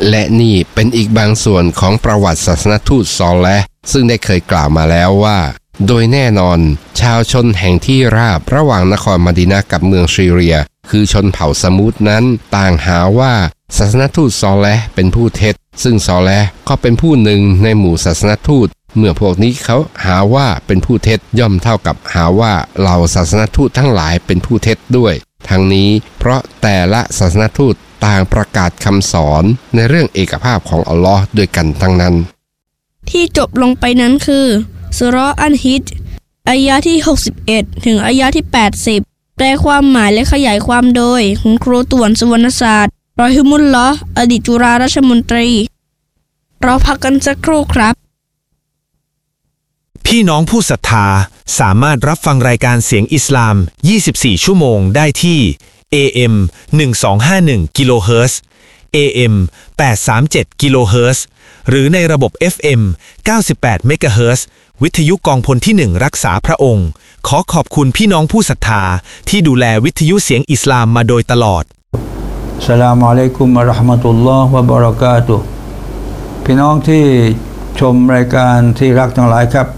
และนี่เป็นอีกบางส่วนของประวัติศาสนทูตซอเลห์ซึ่งได้เคยกล่าวมาแล้วว่าโดยแน่นอนชาวชนแห่งที่ราบระหว่างนครมะดีนะห์กับเมืองซีเรียคือชนเผ่าสมูดนั้นต่างหาว่าศาสนทูตซอเลห์เป็นผู้เท็จซึ่งซอเลห์ก็เป็นผู้หนึ่งในหมู่ศาสนทูตเมื่อพวกนี้เขาหาว่าเป็นผู้เท็จย่อมเท่ากับหาว่าเหล่าศาสนทูตทั้งหลายเป็นผู้เท็จด้วยทั้งนี้เพราะแต่ละศาสนทูตต่างประกาศคำสอนในเรื่องเอกภาพของอัลลอฮ์ด้วยกันทั้งนั้นที่จบลงไปนั้นคือสุเราะห์อันฮิจญ์อายะห์ที่61ถึงอายะห์ที่80แปลความหมายและขยายความโดยคุณครูต่วนสุวรรณศาสตร์รอฮิมุลลอฮ์อดีตจุฬาราชมนตรีเราพักกันสักครู่ครับพี่น้องผู้ศรัทธาสามารถรับฟังรายการเสียงอิสลาม24ชั่วโมงได้ที่ AM 1251กิโลเฮิรตซ์ AM 837กิโลเฮิรตซ์หรือในระบบ FM 98เมกะเฮิรตซ์วิทยุกองพลที่1รักษาพระองค์ขอขอบคุณพี่น้องผู้ศรัทธาที่ดูแลวิทยุเสียงอิสลามมาโดยตลอดอัสสลามุอะลัยกุมวะเราะห์มะตุลลอฮ์วะบะเราะกาตุฮ์พี่น้องที่ชมรายการที่รักทั้งหลายครับ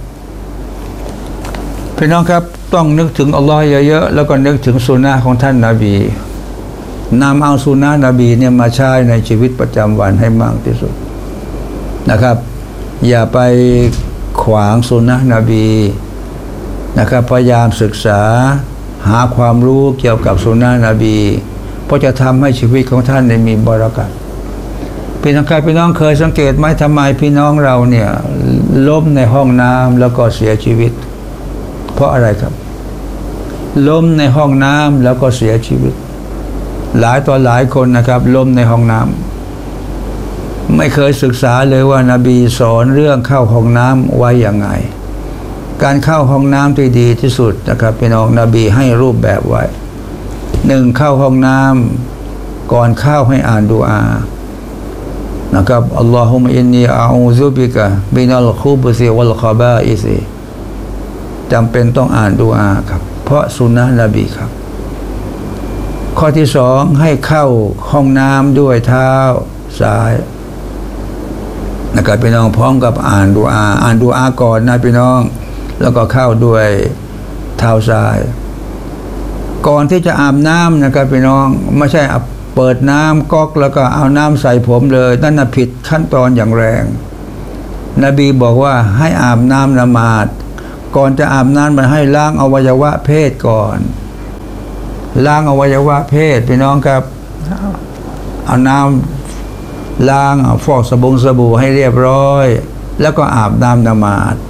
พี่น้องครับต้องนึกถึงอัลลอฮ์เยอะๆแล้วก็นึกถึงสุนนะของท่านนบีนำเอาสุนนะนบีเนี่ยมาใช้ในชีวิตประจำวันให้มากที่สุดนะครับอย่าไปขวางสุนนะนบีนะครับพยายามศึกษาหาความรู้เกี่ยวกับสุนนะนบีเพราะจะทำให้ชีวิตของท่านมีบารอกาตพี่น้องครับพี่น้องเคยสังเกตไหมทำไมพี่น้องเราเนี่ยล้มในห้องน้ำแล้วก็เสียชีวิตเพราะอะไรครับล้มในห้องน้ำแล้วก็เสียชีวิตหลายต่อหลายคนนะครับล้มในห้องน้ำไม่เคยศึกษาเลยว่านบีสอนเรื่องเข้าห้องน้ำไว้อย่างไงการเข้าห้องน้ำที่ดีที่สุดนะครับพี่น้องนบีให้รูปแบบไว้1เข้าห้องน้ำก่อนเข้าให้อ่านดุอานะครับอัลลอฮุมะอินนีอะอูซุบิกะมินัลคุบุซิวัลคอบาอิซิจำเป็นต้องอ่านดุอาครับเพราะสุนนะนบีครับข้อที่2ให้เข้าห้องน้ำด้วยเท้าซ้ายนะครับพี่น้องพร้อมกับอ่านดุอาก่อนนะพี่น้องแล้วก็เข้าด้วยเท้าซ้ายก่อนที่จะอาบน้ำนะครับพี่น้องไม่ใช่เปิดน้ำก๊อกแล้วก็เอาน้ำใส่ผมเลยนั่นน่ะผิดขั้นตอนอย่างแรงนบีบอกว่าให้อาบน้ำละหมาดก่อนจะอาบน้ำมันให้ล้างอวัยวะเพศก่อนล้างอวัยวะเพศพี่น้องครับเอาน้ำล้างฟอกสบู่ให้เรียบร้อยแล้วก็อาบน้ำละหมาด